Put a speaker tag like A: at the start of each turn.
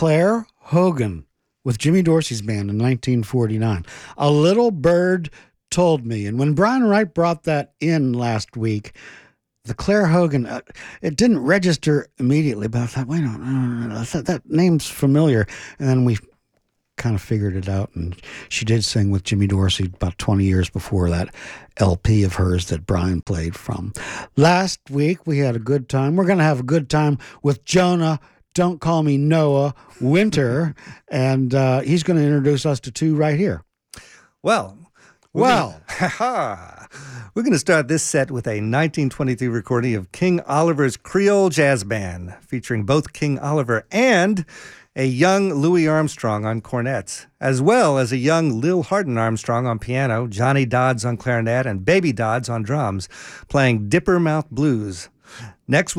A: Claire Hogan with Jimmy Dorsey's band in 1949. A Little Bird Told Me. And when Brian Wright brought that in last week, the Claire Hogan, it didn't register immediately, but I thought, wait a minute, that name's familiar. And then we kind of figured it out, and she did sing with Jimmy Dorsey about 20 years before that LP of hers that Brian played from. Last week, we had a good time. We're going to have a good time with Jonah, Don't Call Me Noah, Winter, and he's going to introduce us to two right here.
B: We're going to start this set with a 1923 recording of King Oliver's Creole Jazz Band, featuring both King Oliver and a young Louis Armstrong on cornets, as well as a young Lil Hardin Armstrong on piano, Johnny Dodds on clarinet, and Baby Dodds on drums, playing Dipper Mouth Blues. Next,